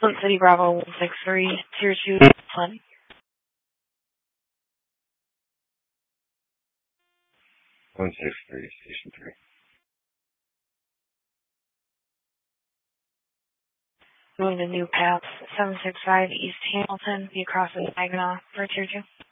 Flint City Bravo 163, Tier 2, Flint. 163, Station 3. Moving to New Path, 765 East Hamilton, be across the Saginaw for Tier 2.